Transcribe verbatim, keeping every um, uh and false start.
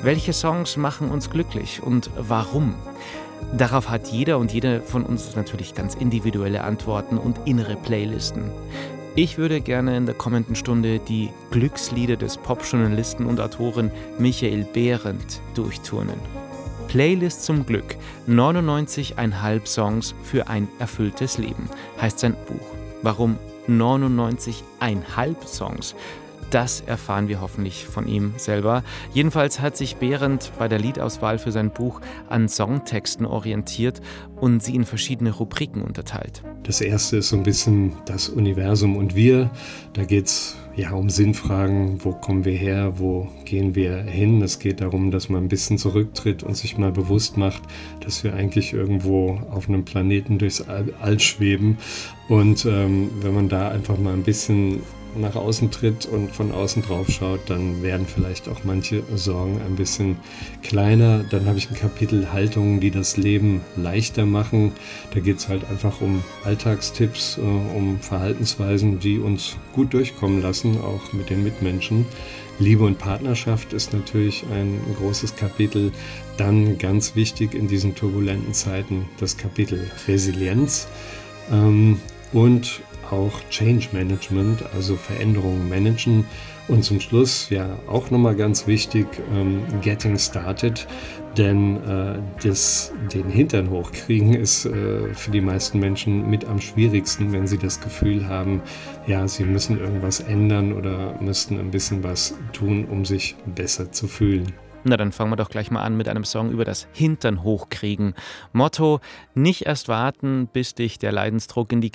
Welche Songs machen uns glücklich und warum? Darauf hat jeder und jede von uns natürlich ganz individuelle Antworten und innere Playlisten. Ich würde gerne in der kommenden Stunde die Glückslieder des Popjournalisten und Autoren Michael Behrendt durchturnen. Playlist zum Glück, neunundneunzig Komma fünf Songs für ein erfülltes Leben, heißt sein Buch. Warum neunundneunzig Komma fünf Songs? Das erfahren wir hoffentlich von ihm selber. Jedenfalls hat sich Behrendt bei der Liedauswahl für sein Buch an Songtexten orientiert und sie in verschiedene Rubriken unterteilt. Das erste ist so ein bisschen das Universum und wir. Da geht es ja um Sinnfragen. Wo kommen wir her? Wo gehen wir hin? Es geht darum, dass man ein bisschen zurücktritt und sich mal bewusst macht, dass wir eigentlich irgendwo auf einem Planeten durchs All, All schweben. Und ähm, wenn man da einfach mal ein bisschen nach außen tritt und von außen drauf schaut, dann werden vielleicht auch manche Sorgen ein bisschen kleiner. Dann habe ich ein Kapitel Haltungen, die das Leben leichter machen. Da geht es halt einfach um Alltagstipps, um Verhaltensweisen, die uns gut durchkommen lassen, auch mit den Mitmenschen. Liebe und Partnerschaft ist natürlich ein großes Kapitel. Dann ganz wichtig in diesen turbulenten Zeiten das Kapitel Resilienz ähm, und auch Change Management, also Veränderungen managen. Und zum Schluss, ja, auch nochmal ganz wichtig, ähm, Getting Started, denn äh, das, den Hintern hochkriegen ist äh, für die meisten Menschen mit am schwierigsten, wenn sie das Gefühl haben, ja, sie müssen irgendwas ändern oder müssten ein bisschen was tun, um sich besser zu fühlen. Na, dann fangen wir doch gleich mal an mit einem Song über das Hintern hochkriegen. Motto: Nicht erst warten, bis dich der Leidensdruck in die